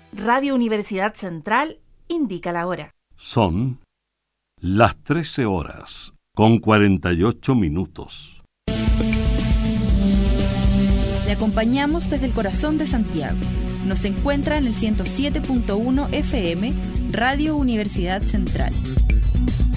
Radio Universidad Central indica la hora. Son las 13 horas con 48 minutos. Le acompañamos desde el corazón de Santiago. Nos encuentra en el 107.1 FM, Radio Universidad Central.